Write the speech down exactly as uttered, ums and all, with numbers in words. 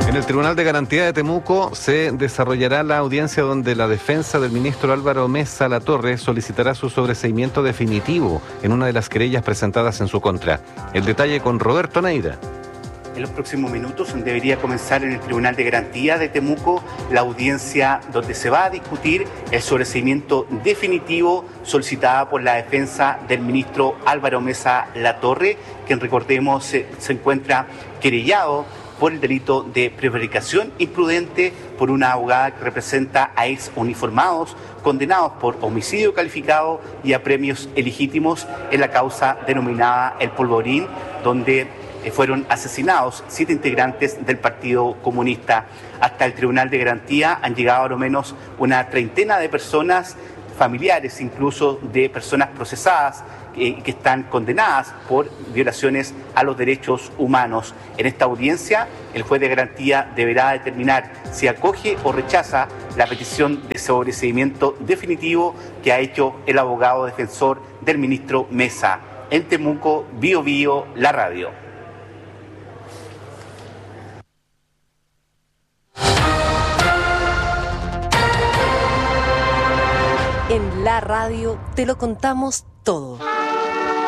En el Tribunal de Garantía de Temuco se desarrollará la audiencia donde la defensa del ministro Álvaro Mesa Latorre solicitará su sobreseimiento definitivo en una de las querellas presentadas en su contra. El detalle con Roberto Neira. En los próximos minutos debería comenzar en el Tribunal de Garantía de Temuco la audiencia donde se va a discutir el sobreseimiento definitivo solicitada por la defensa del ministro Álvaro Mesa Latorre, quien, recordemos, se, se encuentra querellado por el delito de prevaricación imprudente por una abogada que representa a ex uniformados condenados por homicidio calificado y a premios ilegítimos en la causa denominada El Polvorín, donde fueron asesinados siete integrantes del Partido Comunista. Hasta el Tribunal de Garantía han llegado a lo menos una treintena de personas, familiares incluso de personas procesadas eh, que están condenadas por violaciones a los derechos humanos. En esta audiencia, el juez de garantía deberá determinar si acoge o rechaza la petición de sobreseimiento definitivo que ha hecho el abogado defensor del ministro Mesa. En Temuco, Bio Bio, la radio. En la radio te lo contamos todo.